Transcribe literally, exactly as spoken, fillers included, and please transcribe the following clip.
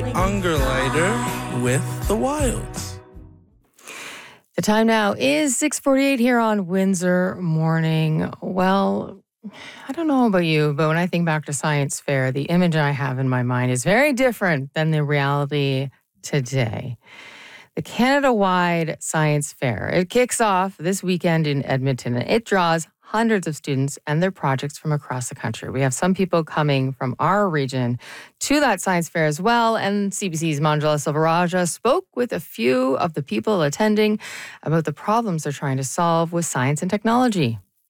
Unger Lighter with The Wilds. The time now is six forty-eight here on Windsor Morning. Well, I don't know about you, but when I think back to Science Fair, the image I have in my mind is very different than the reality today. The Canada-wide Science Fair, it kicks off this weekend in Edmonton, and it draws hundreds of students and their projects from across the country. We have some people coming from our region to that science fair as well, and C B C's Manjula Silvaraja spoke with a few of the people attending about the problems they're trying to solve with science and technology.